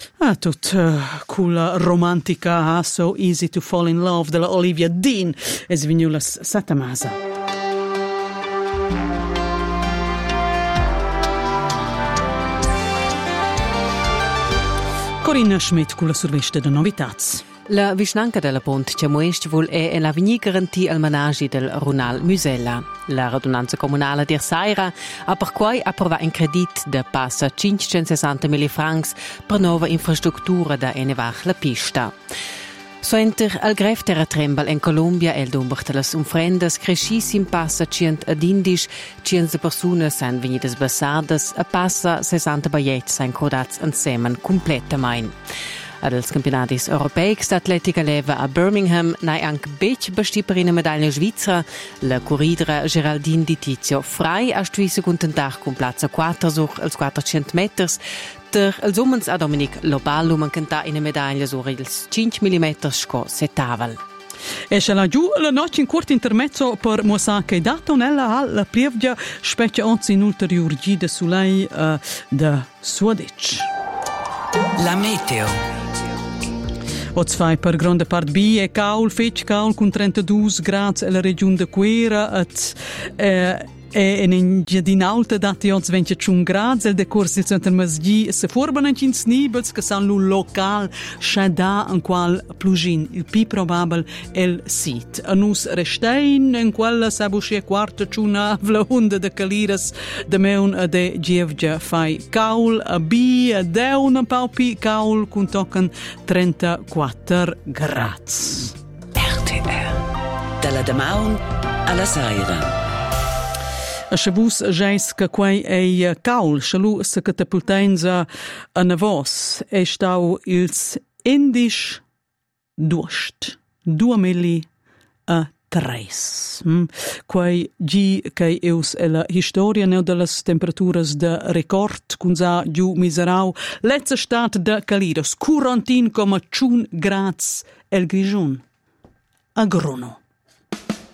Quella romantica So Easy to Fall in Love della Olivia Dean e svignulas Satamasa. Corinna Schmidt con la survesta de novitats. La vicinanza della Ponte Ciamuestvul è la vigni garantì al managi del Runal Musella. La radunanza comunale di Ersaira ha per cui approvato un credit da passa 560.000 francs per nuova infrastruttura da enevar la pista. Soenter al gref terratrembel in Colombia el dumbert las umfrendas crescissim passa cient ad indisch, cienza persunas san venidas bassadas, a passa 60 baiets san codats ansemen completamain. Ad els campionatis europeics d'atletica leva a Birmingham nai anche bec basti per una medaglia svizzera. La corridra Geraldine Di Tizio frei a stuisse contentar con platza 4 sur als 400 meters. Der els umens a Dominic Loballo mancanta una medaglia sur ils 5 mm sco setaval. E se la giù la noce in corto intermezzo per Mosaka e dato nella la prievgia specchia onzi in ulterior gida su lei da Suadic. La meteo. Oz fai per grande part B e fetch caul con 32 gradi alla regione de Quera e in giardin alta dati oz 21 gradi il decorso del intermezzi se formano in snibels che sono un local shada in qual plugin il più probabile il sit a nus restein in quella sabuche quarta chuna vla hunde de caliras de meun de gievja fai caul a B a deun un pau pi caul con tocan 34 gradi. RTR dalla Damaun alla Saira. A Shabus jeis que quei ei caul, shalu se catapultenza a navos, e stau ils indisch duost, 2003. Quei gi che eus e la historia neu de las temperaturas de record, cunza giu miserau, letza stat de Calidos, 41,1 grads el Grigion. A Grono.